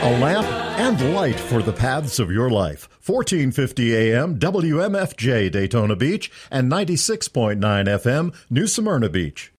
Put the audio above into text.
A lamp and light for the paths of your life. 1450 AM WMFJ Daytona Beach and 96.9 FM New Smyrna Beach.